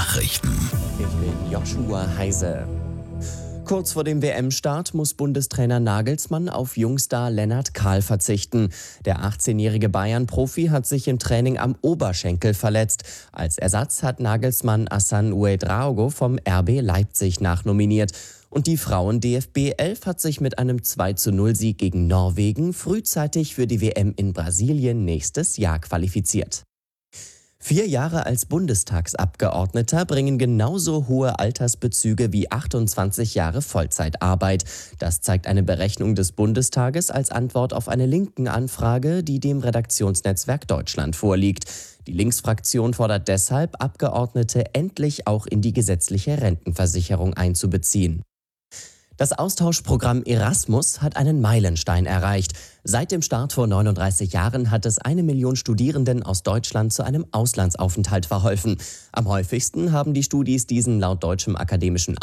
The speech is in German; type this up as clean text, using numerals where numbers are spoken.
Nachrichten. Ich bin Joshua Heise. Kurz vor dem WM-Start muss Bundestrainer Nagelsmann auf Jungstar Lennart Kahl verzichten. Der 18-jährige Bayern-Profi hat sich im Training am Oberschenkel verletzt. Als Ersatz hat Nagelsmann Hassan Ouedraogo vom RB Leipzig nachnominiert. Und die Frauen-DFB 11 hat sich mit einem 2:0-Sieg gegen Norwegen frühzeitig für die WM in Brasilien nächstes Jahr qualifiziert. 4 Jahre als Bundestagsabgeordneter bringen genauso hohe Altersbezüge wie 28 Jahre Vollzeitarbeit. Das zeigt eine Berechnung des Bundestages als Antwort auf eine Linken-Anfrage, die dem Redaktionsnetzwerk Deutschland vorliegt. Die Linksfraktion fordert deshalb, Abgeordnete endlich auch in die gesetzliche Rentenversicherung einzubeziehen. Das Austauschprogramm Erasmus hat einen Meilenstein erreicht. Seit dem Start vor 39 Jahren hat es 1 Million Studierenden aus Deutschland zu einem Auslandsaufenthalt verholfen. Am häufigsten haben die Studis diesen laut Deutschem Akademischen